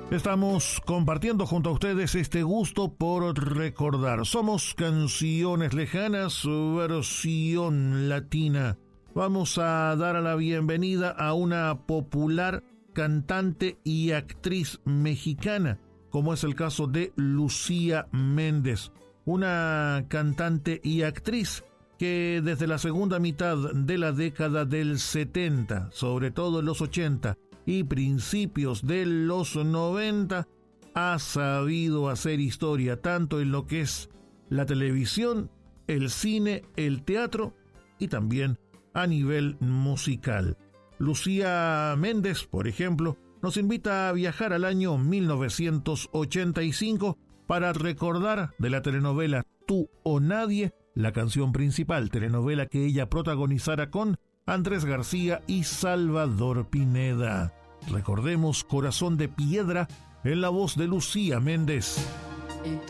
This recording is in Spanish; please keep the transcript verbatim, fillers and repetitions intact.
Estamos compartiendo junto a ustedes este gusto por recordar. Somos Canciones Lejanas, versión latina. Vamos a dar la bienvenida a una popular cantante y actriz mexicana, como es el caso de Lucía Méndez, una cantante y actriz que desde la segunda mitad de la década del setenta, sobre todo en los ochenta y principios de los noventa, ha sabido hacer historia tanto en lo que es la televisión, el cine, el teatro y también a nivel musical. Lucía Méndez, por ejemplo, nos invita a viajar al año mil novecientos ochenta y cinco para recordar de la telenovela Tú o Nadie, la canción principal, telenovela que ella protagonizara con Andrés García y Salvador Pineda. Recordemos Corazón de Piedra en la voz de Lucía Méndez.